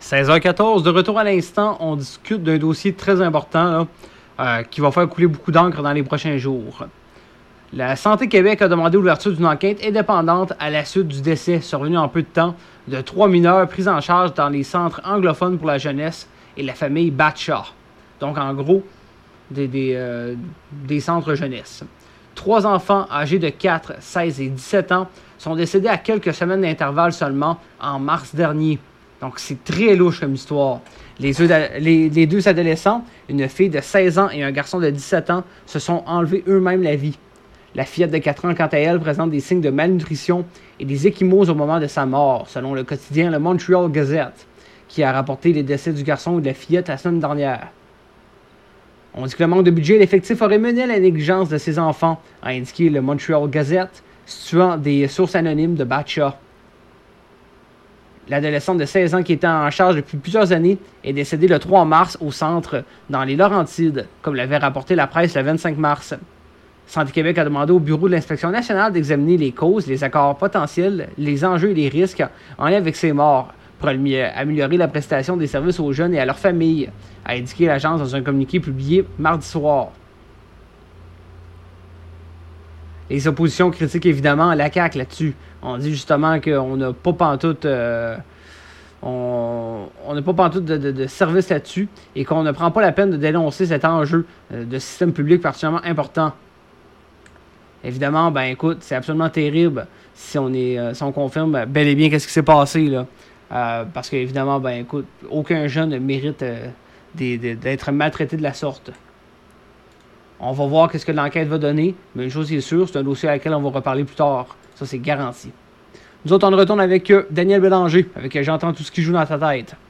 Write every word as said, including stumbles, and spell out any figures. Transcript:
seize heures quatorze, de retour à l'instant, on discute d'un dossier très important là, euh, qui va faire couler beaucoup d'encre dans les prochains jours. La Santé Québec a demandé l'ouverture d'une enquête indépendante à la suite du décès survenu en peu de temps de trois mineurs pris en charge dans les centres anglophones pour la jeunesse et la famille Batshaw. Donc en gros, des, des, euh, des centres jeunesse. Trois enfants âgés de quatre, seize et dix-sept ans sont décédés à quelques semaines d'intervalle seulement en mars dernier. Donc c'est très louche comme histoire. Les deux, les, les deux adolescents, une fille de seize ans et un garçon de dix-sept ans, se sont enlevés eux-mêmes la vie. La fillette de quatre ans, quant à elle, présente des signes de malnutrition et des ecchymoses au moment de sa mort, selon le quotidien le Montreal Gazette, qui a rapporté les décès du garçon et de la fillette la semaine dernière. On dit que le manque de budget et l'effectif aurait mené à la négligence de ses enfants, a indiqué le Montreal Gazette, situant des sources anonymes de Batshaw. L'adolescente de seize ans qui était en charge depuis plusieurs années est décédée le trois mars au centre dans les Laurentides, comme l'avait rapporté la presse le vingt-cinq mars. Santé Québec a demandé au Bureau de l'Inspection nationale d'examiner les causes, les accords potentiels, les enjeux et les risques en lien avec ces morts pour améliorer la prestation des services aux jeunes et à leurs familles, a indiqué l'agence dans un communiqué publié mardi soir. Les oppositions critiquent évidemment la C A Q là-dessus. On dit justement qu'on n'a pas pantoute, euh, on, on n'a pas pantoute de, de, de service là-dessus et qu'on ne prend pas la peine de dénoncer cet enjeu euh, de système public particulièrement important. Évidemment, ben écoute, c'est absolument terrible si on est, euh, si on confirme bel et bien qu'est-ce qui s'est passé là, euh, parce qu'évidemment, ben écoute, aucun jeune ne mérite euh, des, des, d'être maltraité de la sorte. On va voir qu'est-ce que l'enquête va donner, mais une chose est sûre, c'est un dossier à laquelle on va reparler plus tard. Ça, c'est garanti. Nous autres, on retourne avec euh, Daniel Bélanger, avec euh, J'entends tout ce qui joue dans ta tête.